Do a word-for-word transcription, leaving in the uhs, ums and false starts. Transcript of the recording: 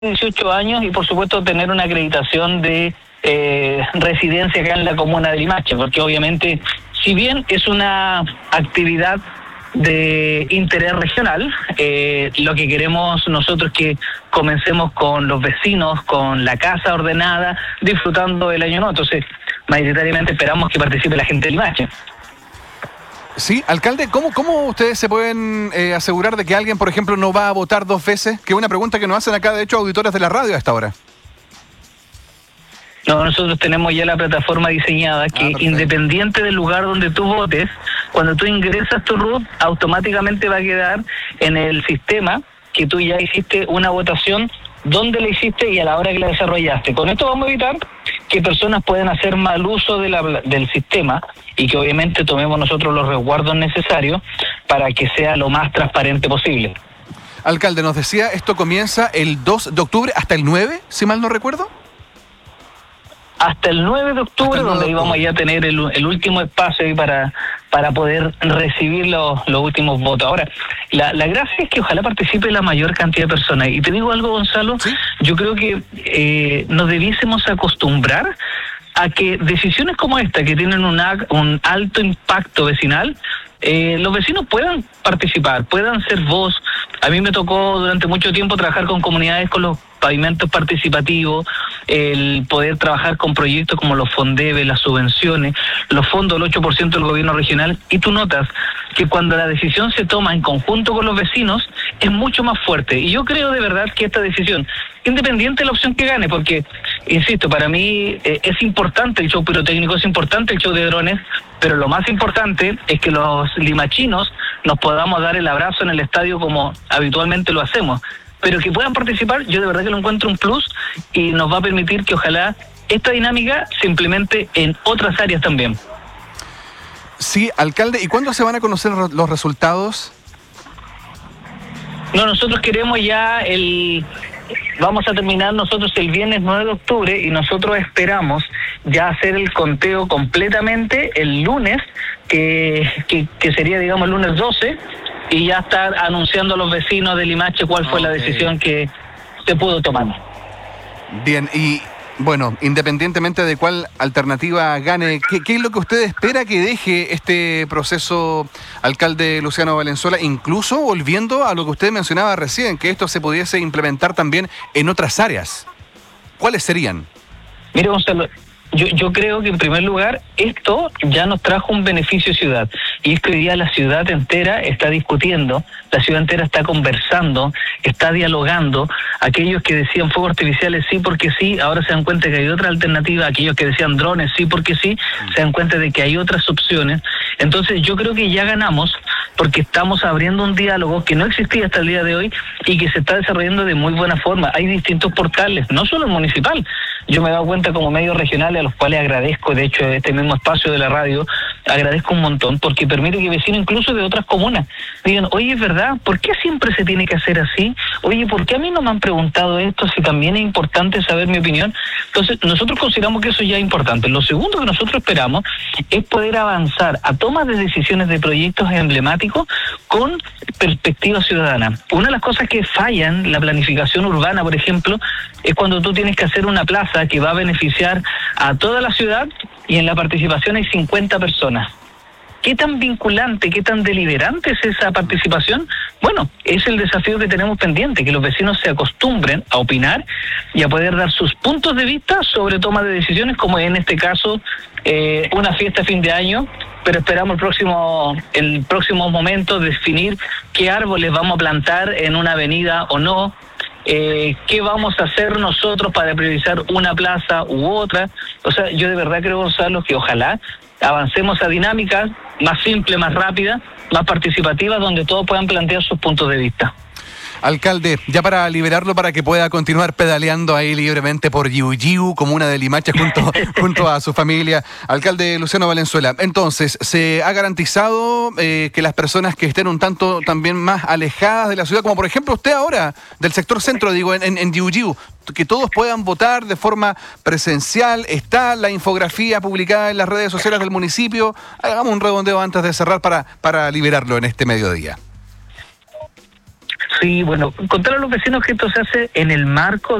dieciocho años y por supuesto tener una acreditación de eh, residencia acá en la comuna de Limache, porque obviamente si bien es una actividad de interés regional, eh, lo que queremos nosotros es que comencemos con los vecinos, con la casa ordenada, disfrutando el año nuevo. Entonces, mayoritariamente esperamos que participe la gente de Limache. Sí, alcalde, ¿cómo, cómo ustedes se pueden eh, asegurar de que alguien, por ejemplo, no va a votar dos veces? Que es una pregunta que nos hacen acá, de hecho, auditores de la radio a esta hora. No, nosotros tenemos ya la plataforma diseñada que, ah, independiente del lugar donde tú votes, cuando tú ingresas tu R U T, automáticamente va a quedar en el sistema que tú ya hiciste una votación, dónde la hiciste y a la hora que la desarrollaste. Con esto vamos a evitar que personas puedan hacer mal uso de la, del sistema y que obviamente tomemos nosotros los resguardos necesarios para que sea lo más transparente posible. Alcalde, nos decía, esto comienza el dos de octubre hasta el nueve, si mal no recuerdo. Hasta el nueve de octubre, donde íbamos ya a tener el, el último espacio ahí para, para poder recibir los, los últimos votos. Ahora, la, la gracia es que ojalá participe la mayor cantidad de personas. Y te digo algo, Gonzalo, ¿sí? Yo creo que eh, nos debiésemos acostumbrar a que decisiones como esta, que tienen una, un alto impacto vecinal, eh, los vecinos puedan participar, puedan ser voz. A mí me tocó durante mucho tiempo trabajar con comunidades con los pavimentos participativos, el poder trabajar con proyectos como los FONDEVE, las subvenciones, los fondos del ocho por ciento del gobierno regional, y tú notas que cuando la decisión se toma en conjunto con los vecinos, es mucho más fuerte. Y yo creo de verdad que esta decisión, independiente de la opción que gane, porque, insisto, para mí eh, es importante el show pirotécnico, es importante el show de drones, pero lo más importante es que los limachinos nos podamos dar el abrazo en el estadio como habitualmente lo hacemos. Pero que puedan participar, yo de verdad que lo encuentro un plus y nos va a permitir que ojalá esta dinámica se implemente en otras áreas también. Sí, alcalde, ¿y cuándo se van a conocer los resultados? No, nosotros queremos ya el... Vamos a terminar nosotros el viernes nueve de octubre y nosotros esperamos ya hacer el conteo completamente el lunes, que, que, que sería, digamos, el lunes doce, y ya estar anunciando a los vecinos de Limache cuál fue okay. la decisión que se pudo tomar. Bien, y bueno, independientemente de cuál alternativa gane, ¿qué, qué es lo que usted espera que deje este proceso, alcalde Luciano Valenzuela, incluso volviendo a lo que usted mencionaba recién, que esto se pudiese implementar también en otras áreas? ¿Cuáles serían? Mire, Gonzalo, Yo, yo creo que en primer lugar esto ya nos trajo un beneficio ciudad, y es que hoy día la ciudad entera está discutiendo, la ciudad entera está conversando, está dialogando. Aquellos que decían fuegos artificiales sí porque sí, ahora se dan cuenta que hay otra alternativa. Aquellos que decían drones sí porque sí, se dan cuenta de que hay otras opciones. Entonces yo creo que ya ganamos porque estamos abriendo un diálogo que no existía hasta el día de hoy y que se está desarrollando de muy buena forma. Hay distintos portales, no solo el municipal. Yo me he dado cuenta como medios regionales, a los cuales agradezco, de hecho, este mismo espacio de la radio, agradezco un montón, porque permite que vecinos incluso de otras comunas digan, oye, es verdad, ¿por qué siempre se tiene que hacer así? Oye, ¿por qué a mí no me han preguntado esto? Si también es importante saber mi opinión. Entonces, nosotros consideramos que eso ya es importante. Lo segundo que nosotros esperamos es poder avanzar a tomas de decisiones de proyectos emblemáticos con perspectiva ciudadana. Una de las cosas que fallan, la planificación urbana, por ejemplo, es cuando tú tienes que hacer una plaza que va a beneficiar a toda la ciudad y en la participación hay cincuenta personas. ¿Qué tan vinculante, qué tan deliberante es esa participación? Bueno, es el desafío que tenemos pendiente, que los vecinos se acostumbren a opinar y a poder dar sus puntos de vista sobre toma de decisiones, como en este caso eh, una fiesta a fin de año, pero esperamos el próximo, el próximo momento definir qué árboles vamos a plantar en una avenida o no. Eh, ¿Qué vamos a hacer nosotros para priorizar una plaza u otra? O sea, yo de verdad creo, Gonzalo, que ojalá avancemos a dinámicas más simples, más rápidas, más participativas, donde todos puedan plantear sus puntos de vista. Alcalde, ya para liberarlo, para que pueda continuar pedaleando ahí libremente por Yiu Yiu, comuna de Limache, junto, junto a su familia. Alcalde Luciano Valenzuela, entonces, ¿se ha garantizado eh, que las personas que estén un tanto también más alejadas de la ciudad, como por ejemplo usted ahora, del sector centro, digo, en, en, en Yiu Yiu, que todos puedan votar de forma presencial? Está la infografía publicada en las redes sociales del municipio. Hagamos un redondeo antes de cerrar para, para liberarlo en este mediodía. Sí, bueno, contar a los vecinos que esto se hace en el marco